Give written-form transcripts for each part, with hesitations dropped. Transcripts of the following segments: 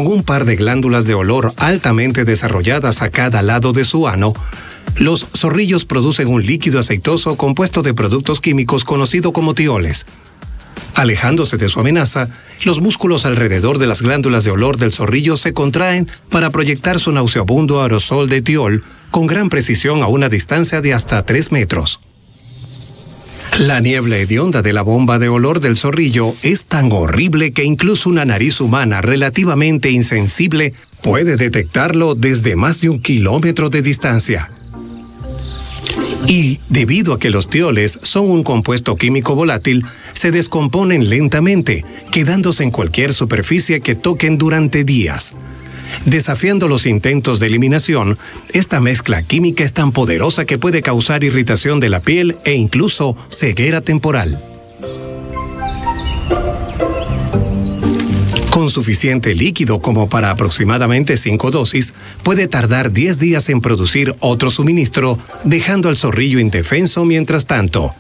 con un par de glándulas de olor altamente desarrolladas a cada lado de su ano, los zorrillos producen un líquido aceitoso compuesto de productos químicos conocido como tioles. Alejándose de su amenaza, los músculos alrededor de las glándulas de olor del zorrillo se contraen para proyectar su nauseabundo aerosol de tiol con gran precisión a una distancia de hasta 3 metros. La niebla hedionda de la bomba de olor del zorrillo es tan horrible que incluso una nariz humana relativamente insensible puede detectarlo desde más de 1 kilómetro de distancia. Y, debido a que los tioles son un compuesto químico volátil, se descomponen lentamente, quedándose en cualquier superficie que toquen durante días. Desafiando los intentos de eliminación, esta mezcla química es tan poderosa que puede causar irritación de la piel e incluso ceguera temporal. Con suficiente líquido como para aproximadamente 5 dosis, puede tardar 10 días en producir otro suministro, dejando al zorrillo indefenso mientras tanto.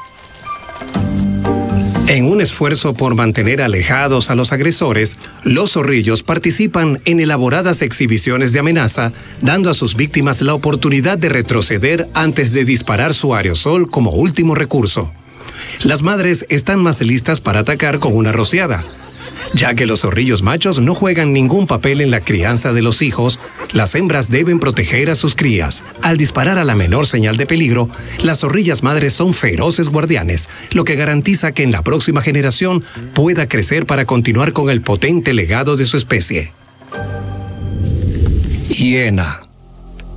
En un esfuerzo por mantener alejados a los agresores, los zorrillos participan en elaboradas exhibiciones de amenaza, dando a sus víctimas la oportunidad de retroceder antes de disparar su aerosol como último recurso. Las madres están más listas para atacar con una rociada. Ya que los zorrillos machos no juegan ningún papel en la crianza de los hijos, las hembras deben proteger a sus crías. Al disparar a la menor señal de peligro, las zorrillas madres son feroces guardianes, lo que garantiza que en la próxima generación pueda crecer para continuar con el potente legado de su especie. Hiena.